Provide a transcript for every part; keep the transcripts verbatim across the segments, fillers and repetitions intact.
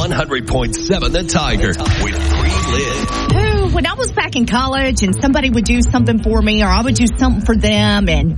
one hundred point seven The Tiger with Bree Lynn. When I was back in college and somebody would do something for me or I would do something for them and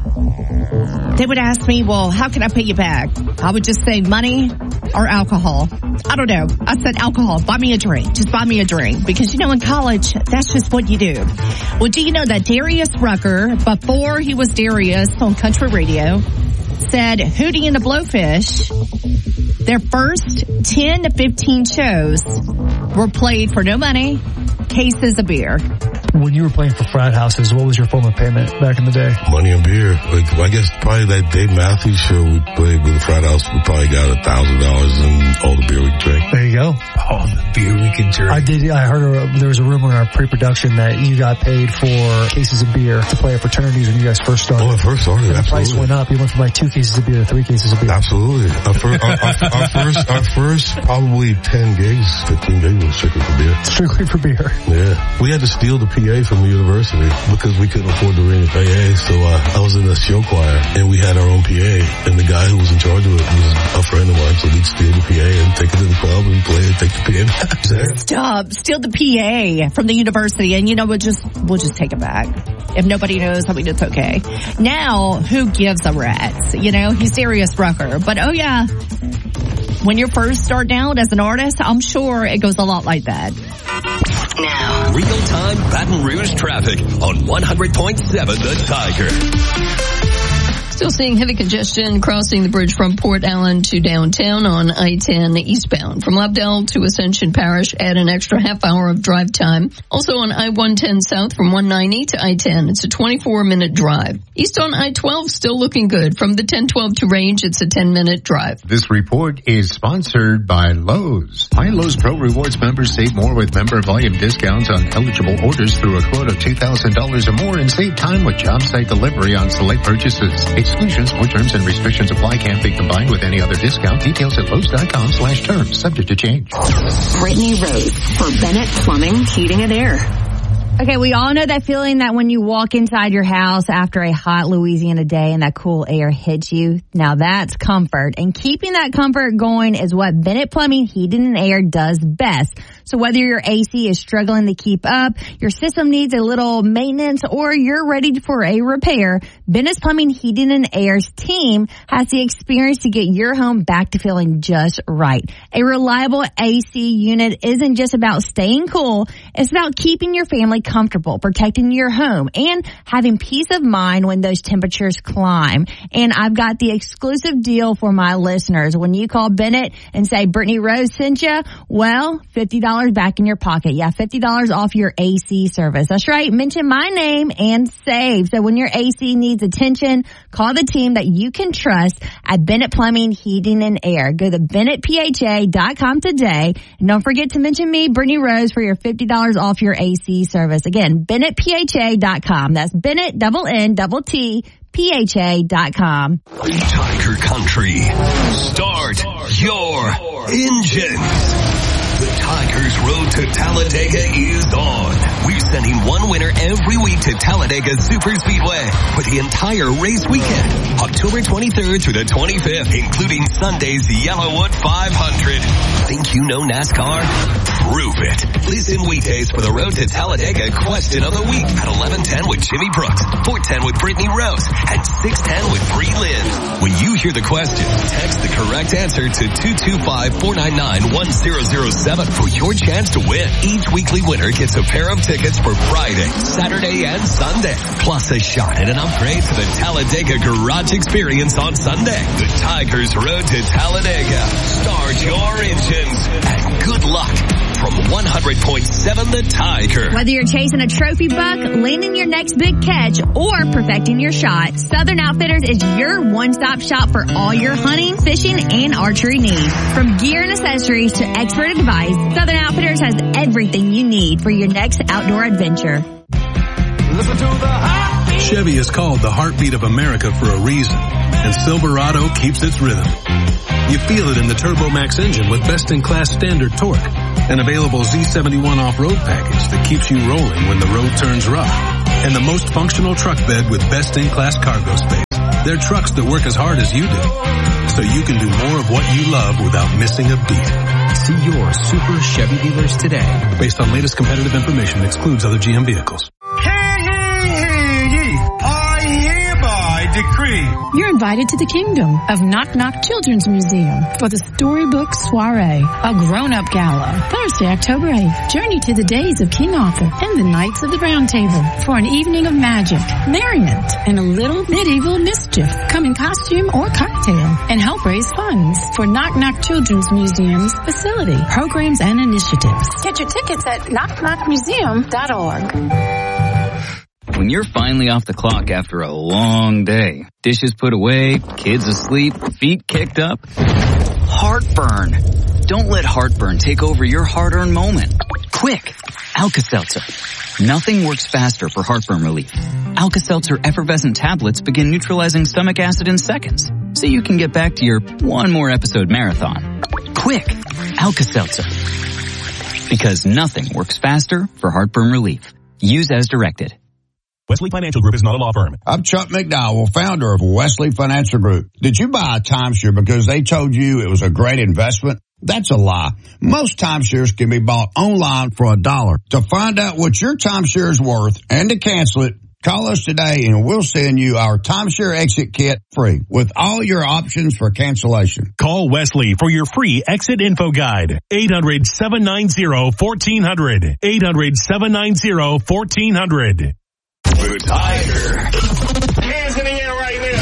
they would ask me, well, how can I pay you back? I would just say money or alcohol. I don't know. I said alcohol. Buy me a drink. Just buy me a drink. Because, you know, in college, that's just what you do. Well, do you know that Darius Rucker, before he was Darius on country radio, said Hootie and the Blowfish, their first ten to fifteen shows were played for no money, cases of beer. When you were playing for frat houses, what was your form of payment back in the day? Money and beer. Like, I guess probably that Dave Matthews show we played with the frat house, we probably got a thousand dollars and all the beer we could drink. There you go. All the beer we can drink. I did. I heard a, there was a rumor in our pre-production that you got paid for cases of beer to play at fraternities when you guys first started. Oh, I first started. And the absolutely. price went up. You went from like two cases of beer to three cases of beer. Absolutely. Our, fir- our, our, our first, our first probably ten gigs, fifteen gigs was strictly for beer. Strictly for beer. Yeah. We had to steal the P A from the university because we couldn't afford to ring the P A. So uh, I was in the show choir and we had our own P A. And the guy who was in charge of it was a friend of mine. So we'd steal the P A and take it to the club and play it, take the P A back there. Stop. Steal the P A from the university. And, you know, we'll just, we'll just take it back. If nobody knows, I mean, it's okay. Now, who gives a rat's? You know, he's Darius Rucker. But, oh, yeah, when you're first starting out as an artist, I'm sure it goes a lot like that. Now, real-time Baton Rouge traffic on one hundred point seven The Tiger. Still seeing heavy congestion crossing the bridge from Port Allen to downtown on I ten eastbound. From Lobdell to Ascension Parish, add an extra half hour of drive time. Also on I one ten south from one ninety to I ten, it's a twenty-four minute drive. East on I twelve still looking good. From the ten twelve to Range, it's a ten minute drive. This report is sponsored by Lowe's. My Lowe's Pro Rewards members save more with member volume discounts on eligible orders through a quote of two thousand dollars or more and save time with job site delivery on select purchases. Exclusions or terms and restrictions apply. Can't be combined with any other discount. Details at Lowe's.com slash terms. Subject to change. Brittany Rose for Bennett Plumbing, Heating and Air. Okay, we all know that feeling that when you walk inside your house after a hot Louisiana day and that cool air hits you. Now that's comfort. And keeping that comfort going is what Bennett Plumbing, Heating and Air does best. So whether your A C is struggling to keep up, your system needs a little maintenance, or you're ready for a repair, Bennett Plumbing, Heating and Air's team has the experience to get your home back to feeling just right. A reliable A C unit isn't just about staying cool. It's about keeping your family comfortable, protecting your home, and having peace of mind when those temperatures climb. And I've got the exclusive deal for my listeners. When you call Bennett and say Brittany Rose sent you, well, fifty dollars back in your pocket. Yeah, fifty dollars off your A C service. That's right. Mention my name and save. So when your A C needs attention, call the team that you can trust at Bennett Plumbing, Heating and Air. Go to Bennett P H A dot com today. And don't forget to mention me, Brittany Rose, for your fifty dollars off your A C service. Again, Bennett P H A dot com. That's Bennett, double N, double T, P H A dot com. Tiger Country. Start your engines. The Tigers' road to Talladega is on. We're sending one winner every week to Talladega Super Speedway for the entire race weekend, October twenty-third through the twenty-fifth, including Sunday's Yellowwood five hundred. Think you know NASCAR? Prove it. Listen weekdays for the Road to Talladega question of the week at eleven ten with Jimmy Brooks, four ten with Brittany Rose, and six ten with Bree Lynn. When you hear the question, text the correct answer to two two five, four nine nine, one zero zero seven for your chance to win. Each weekly winner gets a pair of tickets for Friday, Saturday, and Sunday, plus a shot at an upgrade to the Talladega Garage Experience on Sunday. The Tigers' Road to Talladega. Start your engines and good luck from one hundred point seven The Tiger. Whether you're chasing a trophy buck, landing your next big catch, or perfecting your shot, Southern Outfitters is your one-stop shop for all your hunting, fishing, and archery needs. From gear and accessories to expert advice, Southern Outfitters has everything you need for your next outdoor adventure. Listen to the heartbeat. Chevy is called the heartbeat of America for a reason, and Silverado keeps its rhythm. You feel it in the TurboMax engine with best-in-class standard torque, an available Z seventy-one off-road package that keeps you rolling when the road turns rough, and the most functional truck bed with best-in-class cargo space. They're trucks that work as hard as you do, so you can do more of what you love without missing a beat. See your Super Chevy dealers today. Based on latest competitive information, excludes other G M vehicles. Decree. You're invited to the kingdom of Knock Knock Children's Museum for the Storybook Soiree, a grown-up gala. Thursday, October eighth. Journey to the days of King Arthur and the Knights of the Round Table for an evening of magic, merriment, and a little medieval mischief. Come in costume or cocktail and help raise funds for Knock Knock Children's Museum's facility, programs, and initiatives. Get your tickets at knock knock museum dot org. When you're finally off the clock after a long day, dishes put away, kids asleep, feet kicked up, heartburn. Don't let heartburn take over your hard-earned moment. Quick, Alka-Seltzer. Nothing works faster for heartburn relief. Alka-Seltzer effervescent tablets begin neutralizing stomach acid in seconds, so you can get back to your one more episode marathon. Quick, Alka-Seltzer. Because nothing works faster for heartburn relief. Use as directed. Wesley Financial Group is not a law firm. I'm Chuck McDowell, founder of Wesley Financial Group. Did you buy a timeshare because they told you it was a great investment? That's a lie. Most timeshares can be bought online for a dollar. To find out what your timeshare is worth and to cancel it, call us today and we'll send you our timeshare exit kit free with all your options for cancellation. Call Wesley for your free exit info guide. eight hundred, seven nine zero, one four zero zero. eight hundred, seven nine zero, one four zero zero. The Tiger. Hands in the air right now.